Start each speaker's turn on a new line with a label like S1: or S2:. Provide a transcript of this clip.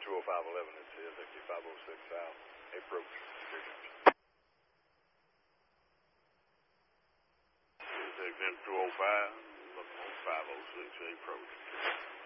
S1: 20511, it says, exit 506 south, approach.
S2: Exit 205, 506 approach.